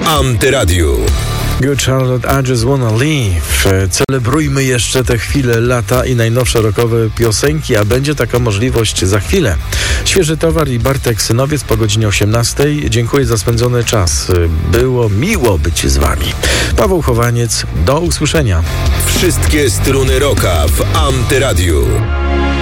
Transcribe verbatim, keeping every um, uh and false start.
Antyradiu. Good Charlotte, I Just Wanna Live. Celebrujmy jeszcze te chwile, lata i najnowsze rockowe piosenki, a będzie taka możliwość za chwilę. Świeży Towar i Bartek Synowiec po godzinie osiemnastej. Dziękuję za spędzony czas. Było miło być z wami. Paweł Chowaniec, do usłyszenia. Wszystkie struny rocka w Antyradiu.